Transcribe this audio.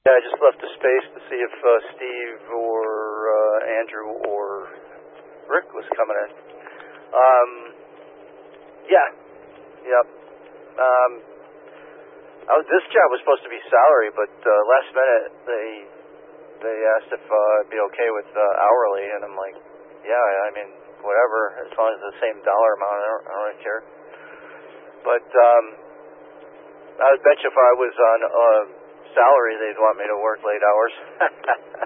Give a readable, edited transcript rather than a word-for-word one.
Yeah, I just left a space to see if Steve or Andrew or Rick was coming in. Yeah. Yep. This job was supposed to be salary, but last minute they asked if I'd be okay with hourly, and I'm like, yeah, I mean, whatever, as long as it's the same dollar amount, I don't really care. But I would bet you if I was on salary, they'd want me to work late hours.